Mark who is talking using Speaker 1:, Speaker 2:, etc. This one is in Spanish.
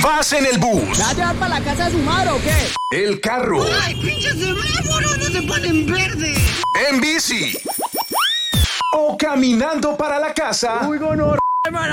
Speaker 1: ¿Vas en el bus?
Speaker 2: ¿Va a llevar para la casa de su madre o qué?
Speaker 1: ¿El carro?
Speaker 3: ¡Ay, pinches semáforos! ¡No se ponen verde!
Speaker 1: ¿En bici? ¿O caminando para la casa?
Speaker 2: Uy, gonorrea, hermano.